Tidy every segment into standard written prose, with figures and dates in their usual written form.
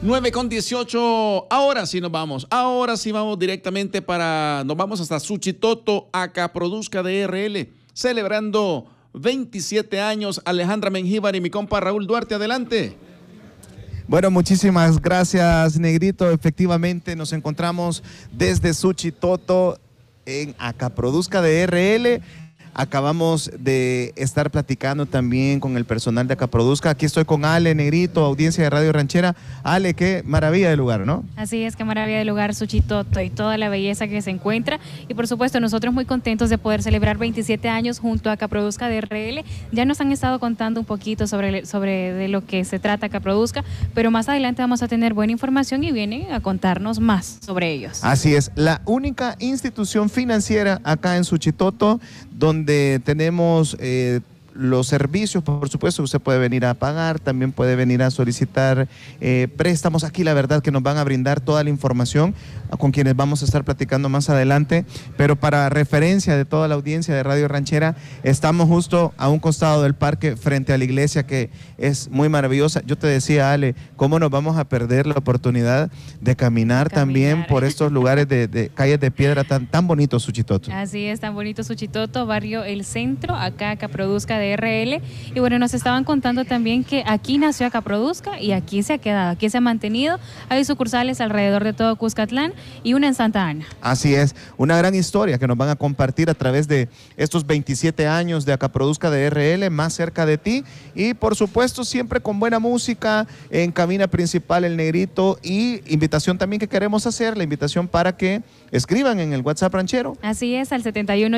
9:18, ahora sí vamos directamente nos vamos hasta Suchitoto, Acaproduzca DRL, celebrando 27 años, Alejandra Mengíbar y mi compa Raúl Duarte, adelante. Bueno, muchísimas gracias, Negrito. Efectivamente, nos encontramos desde Suchitoto en Acaproduzca DRL. Acabamos de estar platicando también con el personal de Acaproduzca. Aquí estoy con Ale, Negrito, audiencia de Radio Ranchera. Ale, qué maravilla de lugar, ¿no? Así es, qué maravilla de lugar, Suchitoto, y toda la belleza que se encuentra. Y por supuesto, nosotros muy contentos de poder celebrar 27 años junto a Acaproduzca DRL. Ya nos han estado contando un poquito sobre de lo que se trata Acaproduzca, pero más adelante vamos a tener buena información y vienen a contarnos más sobre ellos. Así es, la única institución financiera acá en Suchitoto donde tenemos los servicios, por supuesto, usted puede venir a pagar, también puede venir a solicitar préstamos. Aquí la verdad que nos van a brindar toda la información con quienes vamos a estar platicando más adelante, pero para referencia de toda la audiencia de Radio Ranchera, estamos justo a un costado del parque frente a la iglesia, que es muy maravillosa. Yo te decía, Ale, ¿cómo nos vamos a perder la oportunidad de caminar también por estos lugares de calles de piedra tan bonitos, Suchitoto? Así es, tan bonito Suchitoto, barrio El Centro, acá Acaproduzca DRL. Y bueno, nos estaban contando también que aquí nació Acaproduzca y aquí se ha quedado, aquí se ha mantenido. Hay sucursales alrededor de todo Cuscatlán y una en Santa Ana. Así es, una gran historia que nos van a compartir a través de estos 27 años de Acaproduzca DRL, más cerca de ti, y por supuesto siempre con buena música en cabina principal El Negrito, y invitación también que queremos hacer, la invitación para que escriban en el WhatsApp ranchero. Así es, al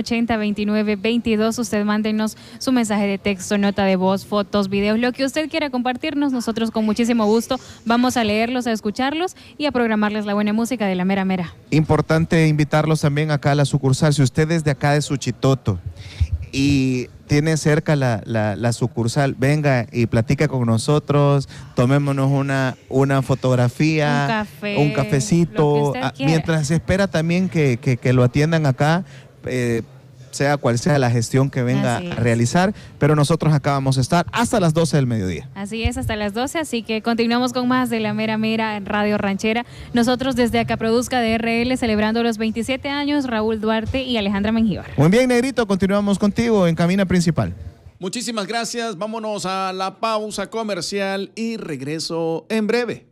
7180-2922, usted mándenos su mensaje de texto, nota de voz, fotos, videos, lo que usted quiera compartirnos. Nosotros con muchísimo gusto vamos a leerlos, a escucharlos y a programarles la buena música de la mera. Importante invitarlos también acá a la sucursal. Si usted es de acá de Suchitoto y tiene cerca la sucursal, venga y platica con nosotros, tomémonos una fotografía, un cafecito, mientras espera también que lo atiendan acá, sea cual sea la gestión que venga a realizar, pero nosotros acá vamos a estar hasta las 12 del mediodía. Así es, hasta las 12, así que continuamos con más de la mera en Radio Ranchera. Nosotros desde Acaproduzca DRL celebrando los 27 años, Raúl Duarte y Alejandra Mengíbar. Muy bien, Negrito, continuamos contigo en cabina principal. Muchísimas gracias, vámonos a la pausa comercial y regreso en breve.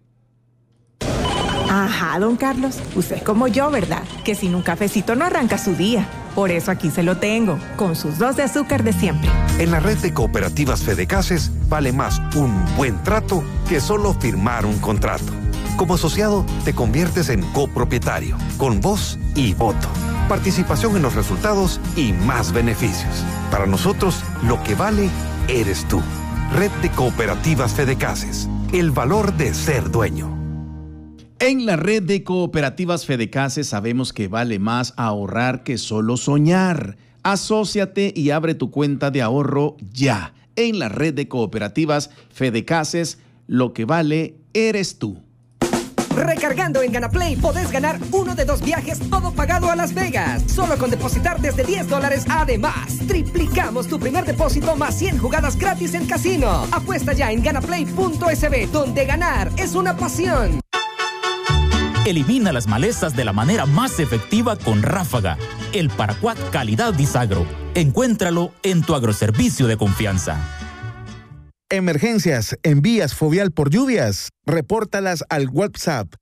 Ajá, don Carlos, usted es como yo, ¿verdad? Que sin un cafecito no arranca su día. Por eso aquí se lo tengo, con sus 2 de azúcar de siempre. En la red de cooperativas Fedecases vale más un buen trato que solo firmar un contrato. Como asociado te conviertes en copropietario, con voz y voto, participación en los resultados y más beneficios. Para nosotros, lo que vale eres tú. Red de cooperativas Fedecases, el valor de ser dueño. En la red de cooperativas Fedecases sabemos que vale más ahorrar que solo soñar. Asóciate y abre tu cuenta de ahorro ya. En la red de cooperativas Fedecases, lo que vale eres tú. Recargando en GanaPlay podés ganar uno de 2 viajes, todo pagado a Las Vegas. Solo con depositar desde $10. Además, triplicamos tu primer depósito más 100 jugadas gratis en casino. Apuesta ya en ganaplay.sb, donde ganar es una pasión. Elimina las malezas de la manera más efectiva con Ráfaga, el paraquat calidad Disagro. Encuéntralo en tu agroservicio de confianza. Emergencias en vías fovial por lluvias. Repórtalas al WhatsApp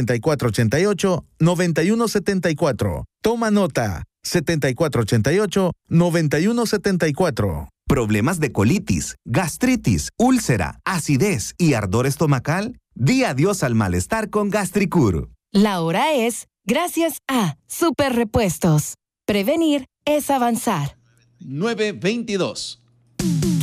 7488-9174. Toma nota, 7488-9174. ¿Problemas de colitis, gastritis, úlcera, acidez y ardor estomacal? Di adiós al malestar con Gastricur. La hora es gracias a Super Repuestos. Prevenir es avanzar. 9:22.